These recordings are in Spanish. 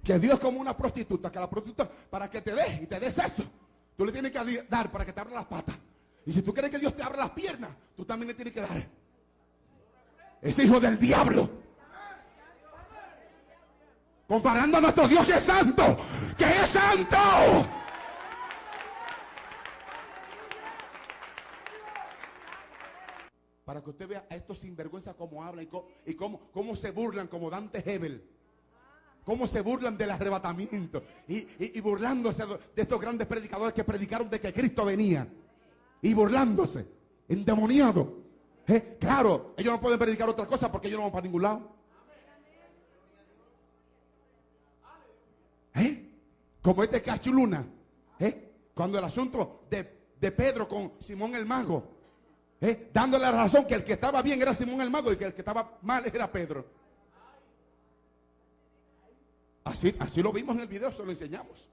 Que Dios es como una prostituta, que la prostituta, para que te dé y te des eso, tú le tienes que dar para que te abra las patas. Y si tú quieres que Dios te abra las piernas, tú también le tienes que dar. Es hijo del diablo. Comparando a nuestro Dios que es santo, que es santo. Para que usted vea a estos sinvergüenzas cómo hablan y cómo se burlan, como Dante Hebel. Cómo se burlan del arrebatamiento. Y burlándose de estos grandes predicadores que predicaron de que Cristo venía. Y burlándose, endemoniado. Claro, ellos no pueden predicar otra cosa porque ellos no van para ningún lado. Como este Cachuluna. Cuando el asunto de Pedro con Simón el mago. Dándole la razón que el que estaba bien era Simón el mago y que el que estaba mal era Pedro. Así lo vimos en el video, se lo enseñamos.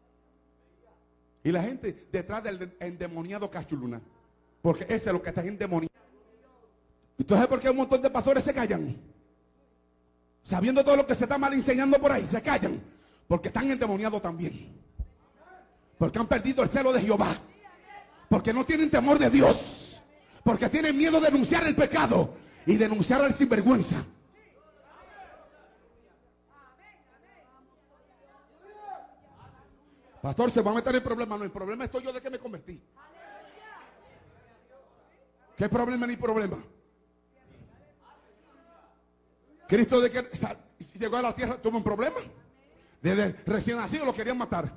Y la gente detrás del endemoniado Cachuluna. Porque ese es lo que está endemoniado. Entonces, ¿por qué un montón de pastores se callan? Sabiendo todo lo que se está mal enseñando por ahí, se callan. Porque están endemoniados también. Porque han perdido el celo de Jehová. Porque no tienen temor de Dios. Porque tienen miedo de denunciar el pecado y denunciar al sinvergüenza. Pastor, se va a meter en problema. No, el problema estoy yo de que me convertí. ¿Qué problema ni problema? Cristo de que llegó a la tierra tuvo un problema. Desde recién nacido lo querían matar.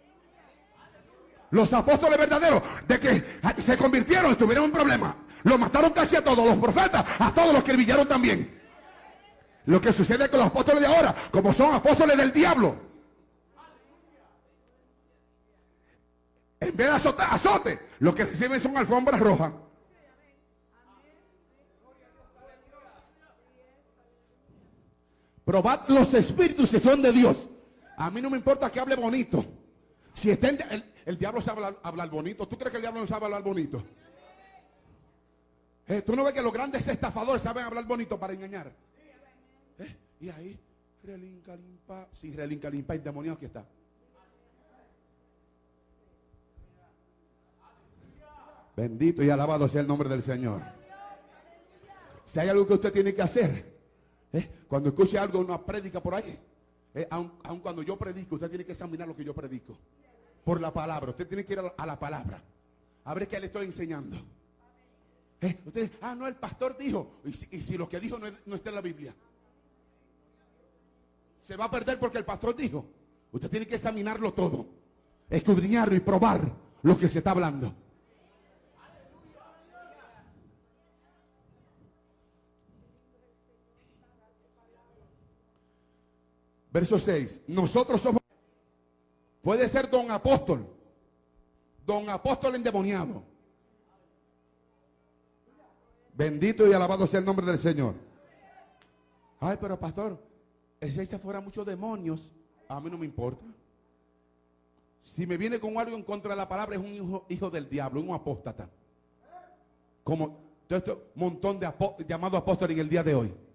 Los apóstoles verdaderos de que se convirtieron tuvieron un problema. Lo mataron casi a todos los profetas, a todos los que brillaron también. Lo que sucede con los apóstoles de ahora, como son apóstoles del diablo, en vez de azote, lo que reciben son alfombras rojas. Probad los espíritus si son de Dios. A mí no me importa que hable bonito. Si el diablo sabe hablar bonito. ¿Tú crees que el diablo no sabe hablar bonito? ¿Tú no ves que los grandes estafadores saben hablar bonito para engañar? Y ahí, relincalimpa. Sí, relincalimpa, endemoniado que está. Bendito y alabado sea el nombre del Señor. Si hay algo que usted tiene que hacer, cuando escuche algo, una prédica por ahí, aun cuando yo predico, usted tiene que examinar lo que yo predico. Por la palabra, usted tiene que ir a la palabra. A ver qué le estoy enseñando. Usted dice, no, el pastor dijo. Y si lo que dijo no está en la Biblia, se va a perder porque el pastor dijo. Usted tiene que examinarlo todo, escudriñarlo y probar lo que se está hablando. Verso 6. Nosotros somos. Puede ser don apóstol endemoniado. Bendito y alabado sea el nombre del Señor. Ay, pero pastor, si echa fuera muchos demonios, a mí no me importa. Si me viene con algo en contra de la palabra, es un hijo del diablo, un apóstata. Como todo este montón de llamados apóstoles en el día de hoy.